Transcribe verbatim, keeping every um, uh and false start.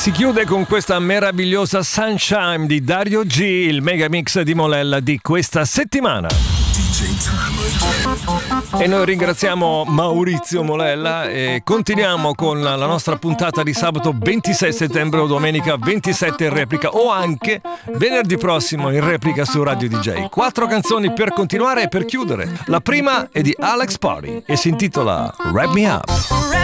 Si chiude con questa meravigliosa Sunshine di Dario G, il mega mix di Molella di questa settimana. E noi ringraziamo Maurizio Molella e continuiamo con la nostra puntata di sabato ventisei settembre o domenica ventisette in replica o anche venerdì prossimo in replica su Radio D J. Quattro canzoni per continuare e per chiudere. La prima è di Alex Party e si intitola Wrap Me Up.